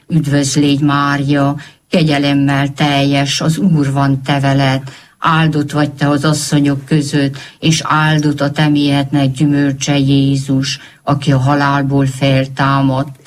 Üdvözlégy Mária, kegyelemmel teljes, az Úr van te veled, áldott vagy te az asszonyok között, és áldott a te méhednek gyümölcse Jézus, aki a halálból feltámadt.